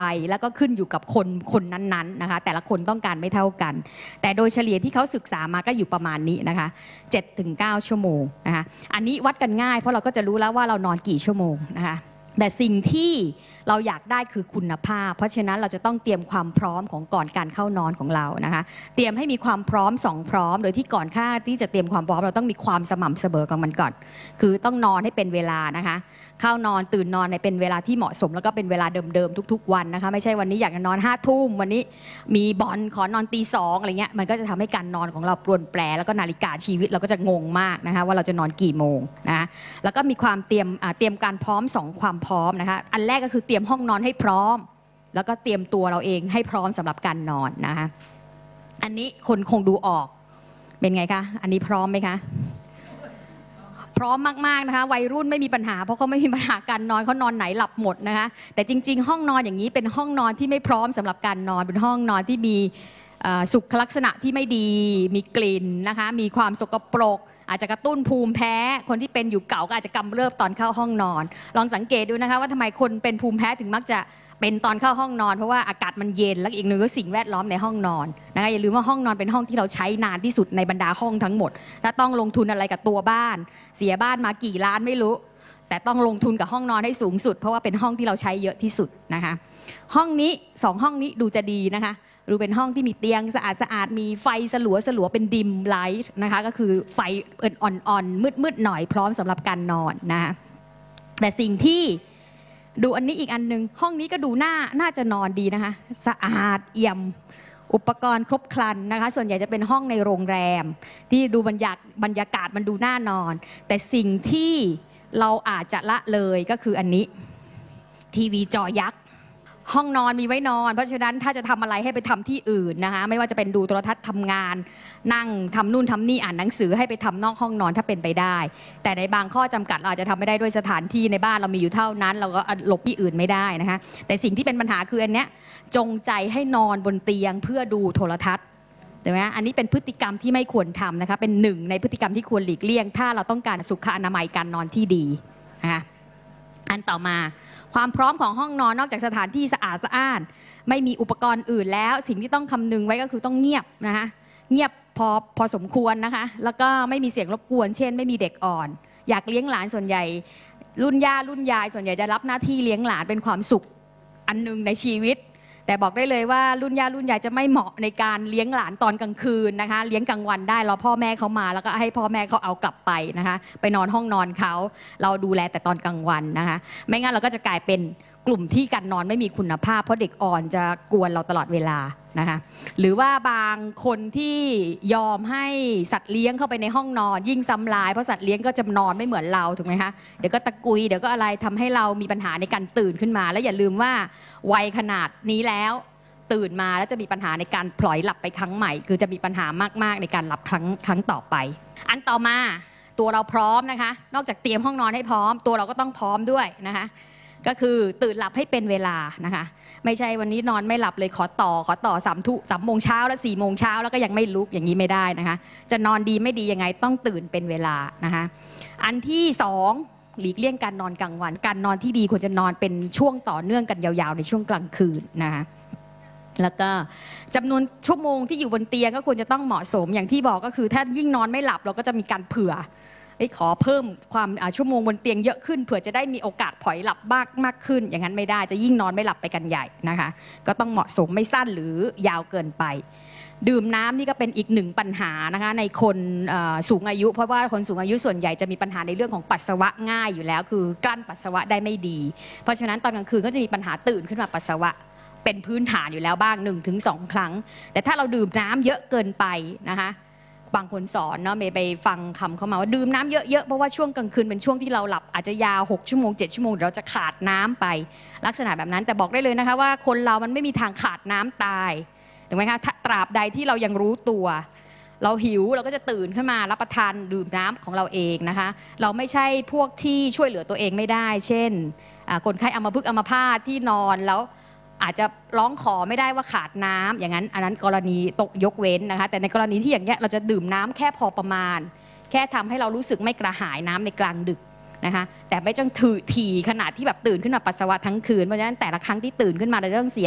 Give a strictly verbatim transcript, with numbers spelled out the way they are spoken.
แล้วก็ขึ้นอยู่กับคนคนนั้นๆนะคะแต่ละคนต้องการไม่เท่ากันแต่โดยเฉลี่ยที่เขาศึกษามาก็อยู่ประมาณนี้นะคะ เจ็ดถึงเก้า ชั่วโมงนะคะอันนี้วัดกันง่ายเพราะเราก็จะรู้แล้วว่าเรานอนกี่ชั่วโมงนะคะแต่สิ่งที่เราอยากได้คือคุณภาพเพราะฉะนั้นเราจะต้องเตรียมความพร้อมของก่อนการเข้านอนของเรานะคะเตรียมให้มีความพร้อมสองพร้อมโดยที่ก่อนค่าที่จะเตรียมความพร้อมเราต้องมีความสม่ำเสมอกับมันก่อนคือต้องนอนให้เป็นเวลานะคะเข้านอนตื่นนอนในเป็นเวลาที่เหมาะสมแล้วก็เป็นเวลาเดิมๆทุกๆวันนะคะไม่ใช่วันนี้อยากจะนอนห้าทุ่มวันนี้มีบอลขอนอนตีสองอะไรเงี้ยมันก็จะทำให้การนอนของเราปรวนแปรแล้วก็นาฬิกาชีวิตเราก็จะงงมากนะคะว่าเราจะนอนกี่โมงนะแล้วก็มีความเตรียมเตรียมการพร้อมสองความพร้อมนะคะอันแรกก็คือเตรียมห้องนอนให้พร้อมแล้วก็เตรียมตัวเราเองให้พร้อมสำหรับการนอนนะคะอันนี้คนคงดูออกเป็นไงคะอันนี้พร้อมไหมคะพร้อมมากๆนะคะวัยรุ่นไม่มีปัญหาเพราะเขาไม่มีปัญหาการนอนเขานอนไหนหลับหมดนะคะแต่จริงๆห้องนอนอย่างนี้เป็นห้องนอนที่ไม่พร้อมสำหรับการนอนเป็นห้องนอนที่มีสุขลักษณะที่ไม่ดีมีกลิ่นนะคะมีความสกปรกอาจจะกระตุ้นภูมิแพ้คนที่เป็นอยู่เก่าก็อาจจะกำเริบตอนเข้าห้องนอนลองสังเกตดูนะคะว่าทำไมคนเป็นภูมิแพ้ถึงมักจะเป็นตอนเข้าห้องนอนเพราะว่าอากาศมันเย็นและอีกหนึ่งก็สิ่งแวดล้อมในห้องนอนนะคะอย่าลืมว่าห้องนอนเป็นห้องที่เราใช้นานที่สุดในบรรดาห้องทั้งหมดถ้าต้องลงทุนอะไรกับตัวบ้านเสียบ้านมากี่ล้านไม่รู้แต่ต้องลงทุนกับห้องนอนให้สูงสุดเพราะว่าเป็นห้องที่เราใช้เยอะที่สุดนะคะห้องนี้สองห้องนี้ดูจะดีนะคะดูเป็นห้องที่มีเตียงสะอาดสะอาดมีไฟสลัวสลัวเป็นดิมไลท์นะคะก็คือไฟอ่อนๆมืดๆหน่อยพร้อมสำหรับการนอนนะคะแต่สิ่งที่ดูอันนี้อีกอันนึงห้องนี้ก็ดูน่าน่าจะนอนดีนะคะสะอาดเอี่ยมอุปกรณ์ครบครันนะคะส่วนใหญ่จะเป็นห้องในโรงแรมที่ดูบรรยากบรรยากาศมันดูน่านอนแต่สิ่งที่เราอาจจะละเลยก็คืออันนี้ทีวีจอยักษ์ห้องนอนมีไว้นอนเพราะฉะนั้นถ้าจะทำอะไรให้ไปทำที่อื่นนะคะไม่ว่าจะเป็นดูโทรทัศน์ทำงานนั่งทำนู่นทำนี่อ่านหนังสือให้ไปทำนอกห้องนอนถ้าเป็นไปได้แต่ในบางข้อจำกัดเราอาจจะทำไม่ได้ด้วยสถานที่ในบ้านเรามีอยู่เท่านั้นเราก็หลบที่อื่นไม่ได้นะคะแต่สิ่งที่เป็นปัญหาคืออันเนี้ยจงใจให้นอนบนเตียงเพื่อดูโทรทัศน์ถูกไหมอันนี้เป็นพฤติกรรมที่ไม่ควรทำนะคะเป็นหนึ่งในพฤติกรรมที่ควรหลีกเลี่ยงถ้าเราต้องการสุขอนามัยการนอนที่ดีนะคะอันต่อมาความพร้อมของห้องนอนนอกจากสถานที่สะอาดสะอ้านไม่มีอุปกรณ์อื่นแล้วสิ่งที่ต้องคำนึงไว้ก็คือต้องเงียบนะคะเงียบพอพอสมควรนะคะแล้วก็ไม่มีเสียงรบกวนเช่นไม่มีเด็กอ่อนอยากเลี้ยงหลานส่วนใหญ่รุ่นย่ารุ่นยายส่วนใหญ่จะรับหน้าที่เลี้ยงหลานเป็นความสุขอันนึงในชีวิตแต่บอกได้เลยว่ารุ่นย่ารุ่นยายจะไม่เหมาะในการเลี้ยงหลานตอนกลางคืนนะคะเลี้ยงกลางวันได้รอพ่อแม่เขามาแล้วก็ให้พ่อแม่เขาเอากลับไปนะคะไปนอนห้องนอนเขาเราดูแลแต่ตอนกลางวันนะคะไม่งั้นเราก็จะกลายเป็นกลุ่มที่การนอนไม่มีคุณภาพเพราะเด็กอ่อนจะกวนเราตลอดเวลานะคะหรือว่าบางคนที่ยอมให้สัตว์เลี้ยงเข้าไปในห้องนอนยิ่งซ้ำลายเพราะสัตว์เลี้ยงก็จะนอนไม่เหมือนเราถูกไหมคะเดี๋ยวก็ตะกุยเดี๋ยวก็อะไรทำให้เรามีปัญหาในการตื่นขึ้นมาและอย่าลืมว่าวัยขนาดนี้แล้วตื่นมาแล้วจะมีปัญหาในการพลอยหลับไปครั้งใหม่คือจะมีปัญหามากๆในการหลับครั้งครั้งต่อไปอันต่อมาตัวเราพร้อมนะคะนอกจากเตรียมห้องนอนให้พร้อมตัวเราก็ต้องพร้อมด้วยนะคะก็คือตื่นหลับให้เป็นเวลานะคะไม่ใช่วันนี้นอนไม่หลับเลยขอต่อขอต่อสามทุ่มสามโมงเช้าแล้วสี่โมงเช้าแล้วก็ยังไม่ลุกอย่างนี้ไม่ได้นะคะจะนอนดีไม่ดียังไงต้องตื่นเป็นเวลานะคะอันที่สองหลีกเลี่ยงการนอนกลางวันการนอนที่ดีควรจะนอนเป็นช่วงต่อเนื่องกันยาวๆในช่วงกลางคืนนะคะแล้วก็จำนวนชั่วโมงที่อยู่บนเตียงก็ควรจะต้องเหมาะสมอย่างที่บอกก็คือถ้ายิ่งนอนไม่หลับเราก็จะมีการเผื่อขอเพิ่มความชั่วโมงบนเตียงเยอะขึ้นเผื่อจะได้มีโอกาสผอยหลับมากมากขึ้นอย่างนั้นไม่ได้จะยิ่งนอนไม่หลับไปกันใหญ่นะคะก็ต้องเหมาะสมไม่สั้นหรือยาวเกินไปดื่มน้ำนี่ก็เป็นอีกหนึ่งปัญหานะคะในคนสูงอายุเพราะว่าคนสูงอายุส่วนใหญ่จะมีปัญหาในเรื่องของปัสสาวะง่ายอยู่แล้วคือกลั้นปัสสาวะได้ไม่ดีเพราะฉะนั้นตอนกลางคืนก็จะมีปัญหาตื่นขึ้นมาปัสสาวะเป็นพื้นฐานอยู่แล้วบ้าง หนึ่งถึงสอง ครั้งแต่ถ้าเราดื่มน้ำเยอะเกินไปนะคะบางคนสอนเนาะเมย์ไปฟังคำเขามาว่าดื่มน้ำเยอะๆเพราะว่าช่วงกลางคืนเป็นช่วงที่เราหลับอาจจะยาวหกชั่วโมงเจ็ดชั่วโมงเราจะขาดน้ำไปลักษณะแบบนั้นแต่บอกได้เลยนะคะว่าคนเรามันไม่มีทางขาดน้ำตายถูกไหมคะตราบใดที่เรายังรู้ตัวเราหิวเราก็จะตื่นขึ้นมารับประทานดื่มน้ำของเราเองนะคะเราไม่ใช่พวกที่ช่วยเหลือตัวเองไม่ได้เช่นคนไข้อัมพฤกษ์อัมพาตที่นอนแล้วอาจจะร้องขอไม่ได้ว่าขาดน้ำอย่างนั้นอันนั้นกรณีตกยกเว้นนะคะแต่ในกรณีที่อย่างเงี้ยเราจะดื่มน้ำแค่พอประมาณแค่ทำให้เรารู้สึกไม่กระหายน้ำในกลางดึกนะคะแต่ไม่ต้องถือถี่ขนาดที่แบบตื่นขึ้นมาปัสสาวะทั้งคืนเพราะฉะนั้นแต่ละครั้งที่ตื่นขึ้นมาเราจะต้องเสีย